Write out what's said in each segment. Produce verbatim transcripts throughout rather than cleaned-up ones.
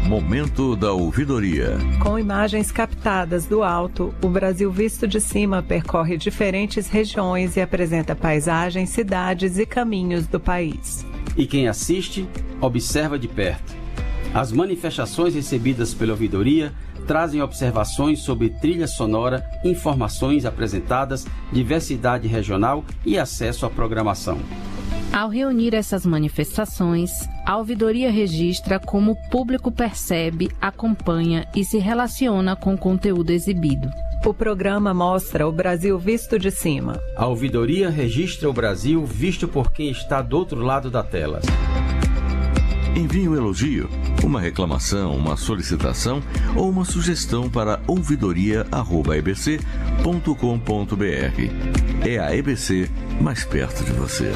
Momento da Ouvidoria. Com imagens captadas do alto, o Brasil visto de cima percorre diferentes regiões e apresenta paisagens, cidades e caminhos do país. E quem assiste, observa de perto. As manifestações recebidas pela ouvidoria trazem observações sobre trilha sonora, informações apresentadas, diversidade regional e acesso à programação. Ao reunir essas manifestações, a ouvidoria registra como o público percebe, acompanha e se relaciona com o conteúdo exibido. O programa mostra o Brasil visto de cima. A ouvidoria registra o Brasil visto por quem está do outro lado da tela. Envie um elogio, uma reclamação, uma solicitação ou uma sugestão para ouvidoria arroba e b c ponto com ponto b r. É a E B C mais perto de você.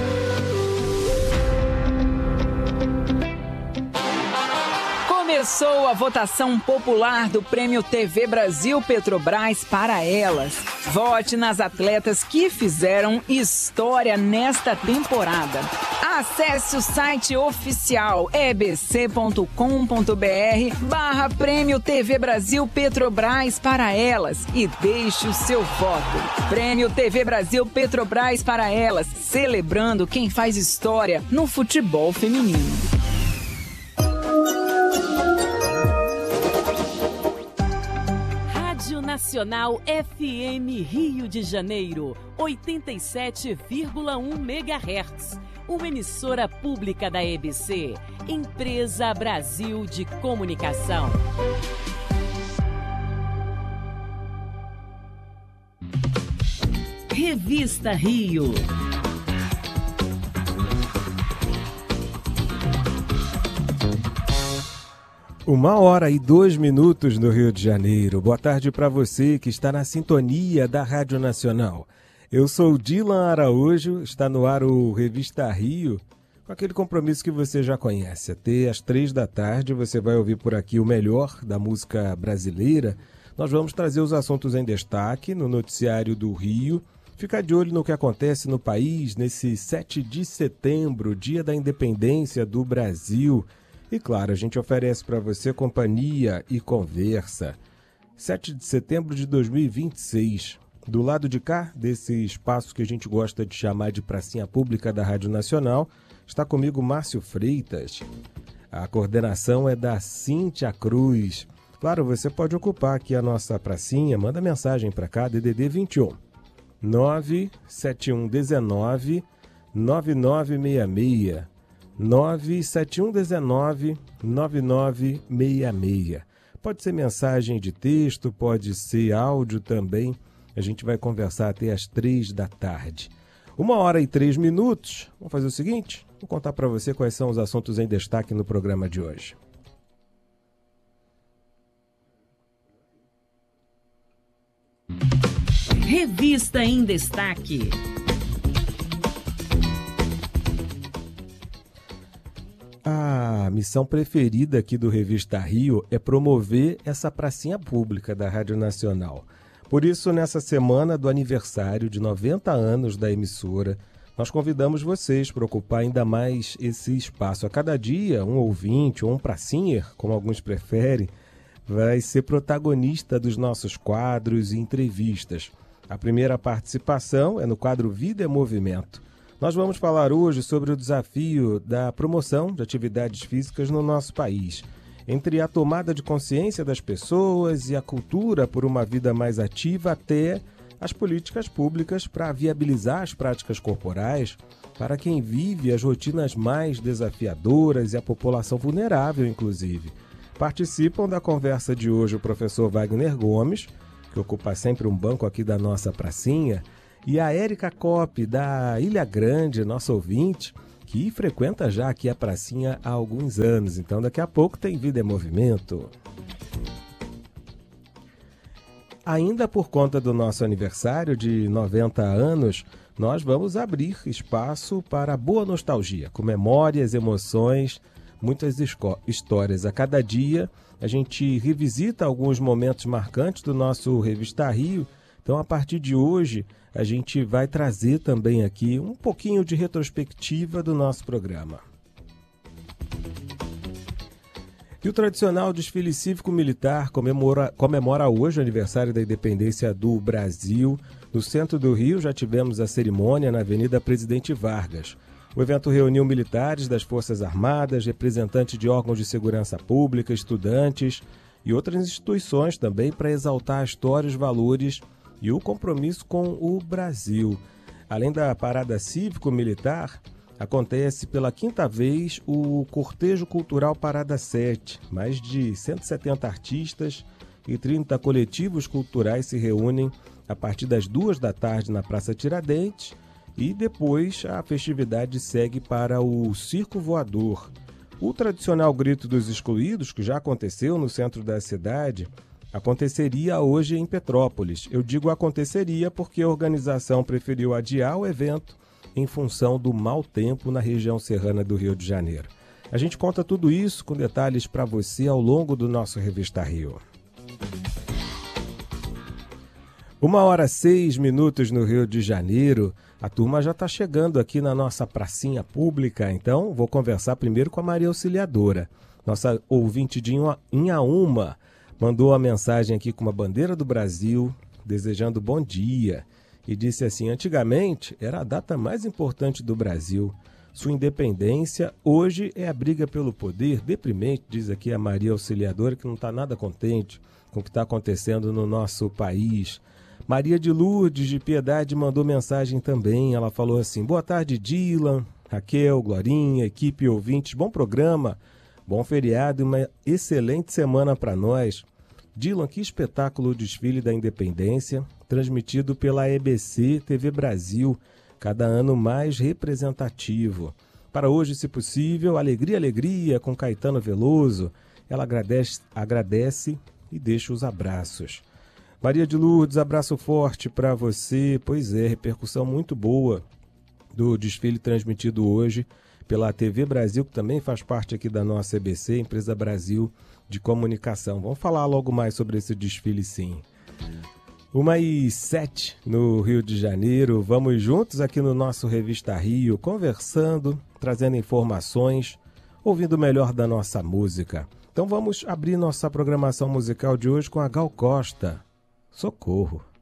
Começou a votação popular do Prêmio T V Brasil Petrobras para elas. Vote nas atletas que fizeram história nesta temporada. Acesse o site oficial e b c ponto com ponto b r barra Prêmio T V Brasil Petrobras para elas e deixe o seu voto. Prêmio T V Brasil Petrobras para elas, celebrando quem faz história no futebol feminino. Rádio Nacional F M Rio de Janeiro, oitenta e sete vírgula um megahertz. Uma emissora pública da E B C, Empresa Brasil de Comunicação. Revista Rio. Uma hora e dois minutos no Rio de Janeiro. Boa tarde para você que está na sintonia da Rádio Nacional. Eu sou Dilan Araújo, está no ar o Revista Rio, com aquele compromisso que você já conhece. Até às três da tarde você vai ouvir por aqui o melhor da música brasileira. Nós vamos trazer os assuntos em destaque no noticiário do Rio. Fica de olho no que acontece no país nesse sete de setembro, dia da independência do Brasil. E claro, a gente oferece para você companhia e conversa. sete de setembro de dois mil e vinte e seis. Do lado de cá, desse espaço que a gente gosta de chamar de pracinha pública da Rádio Nacional, está comigo Márcio Freitas. A coordenação é da Cíntia Cruz. Claro, você pode ocupar aqui a nossa pracinha, manda mensagem para cá, D D D vinte e um, nove sete um um nove, nove nove seis seis, nove sete um um nove, nove nove seis seis. Pode ser mensagem de texto, pode ser áudio também. A gente vai conversar até às três da tarde. Uma hora e três minutos. Vamos fazer o seguinte? Vou contar para você quais são os assuntos em destaque no programa de hoje. Revista em Destaque. A missão preferida aqui do Revista Rio é promover essa pracinha pública da Rádio Nacional. Por isso, nessa semana do aniversário de noventa anos da emissora, nós convidamos vocês para ocupar ainda mais esse espaço. A cada dia, um ouvinte ou um pracinha, como alguns preferem, vai ser protagonista dos nossos quadros e entrevistas. A primeira participação é no quadro Vida é Movimento. Nós vamos falar hoje sobre o desafio da promoção de atividades físicas no nosso país. Entre a tomada de consciência das pessoas e a cultura por uma vida mais ativa até as políticas públicas para viabilizar as práticas corporais para quem vive as rotinas mais desafiadoras e a população vulnerável, inclusive. Participam da conversa de hoje o professor Wagner Gomes, que ocupa sempre um banco aqui da nossa pracinha, e a Érica Kopp, da Ilha Grande, nossa ouvinte, que frequenta já aqui a pracinha há alguns anos. Então, daqui a pouco tem Vida em Movimento. Ainda por conta do nosso aniversário de noventa anos, nós vamos abrir espaço para boa nostalgia, com memórias, emoções, muitas histórias. A cada dia, a gente revisita alguns momentos marcantes do nosso Revista Rio. Então, a partir de hoje, a gente vai trazer também aqui um pouquinho de retrospectiva do nosso programa. E o tradicional desfile cívico-militar comemora, comemora hoje o aniversário da independência do Brasil. No centro do Rio já tivemos a cerimônia na Avenida Presidente Vargas. O evento reuniu militares das Forças Armadas, representantes de órgãos de segurança pública, estudantes e outras instituições também para exaltar a história, os valores e o compromisso com o Brasil. Além da parada cívico-militar, acontece pela quinta vez o Cortejo Cultural Parada sete. Mais de cento e setenta artistas e trinta coletivos culturais se reúnem a partir das duas da tarde na Praça Tiradentes e depois a festividade segue para o Circo Voador. O tradicional Grito dos Excluídos, que já aconteceu no centro da cidade, aconteceria hoje em Petrópolis. Eu digo aconteceria porque a organização preferiu adiar o evento em função do mau tempo na região serrana do Rio de Janeiro. A gente conta tudo isso com detalhes para você ao longo do nosso Revista Rio. Uma hora seis minutos no Rio de Janeiro. A turma já está chegando aqui na nossa pracinha pública, então vou conversar primeiro com a Maria Auxiliadora. Nossa ouvinte de Inhaúma mandou a mensagem aqui com uma bandeira do Brasil, desejando bom dia. E disse assim: antigamente era a data mais importante do Brasil. Sua independência hoje é a briga pelo poder. Deprimente, diz aqui a Maria Auxiliadora, que não está nada contente com o que está acontecendo no nosso país. Maria de Lourdes de Piedade mandou mensagem também. Ela falou assim: boa tarde, Dylan, Raquel, Glorinha, equipe e ouvintes. Bom programa, bom feriado e uma excelente semana para nós. Dylan, que espetáculo o desfile da independência, transmitido pela E B C T V Brasil, cada ano mais representativo. Para hoje, se possível, alegria, alegria com Caetano Veloso. Ela agradece, agradece e deixa os abraços. Maria de Lourdes, abraço forte para você. Pois é, repercussão muito boa do desfile transmitido hoje pela T V Brasil, que também faz parte aqui da nossa E B C, Empresa Brasil de Comunicação. Vamos falar logo mais sobre esse desfile, sim. Uma e sete no Rio de Janeiro. Vamos juntos aqui no nosso Revista Rio, conversando, trazendo informações, ouvindo o melhor da nossa música. Então vamos abrir nossa programação musical de hoje com a Gal Costa. Socorro.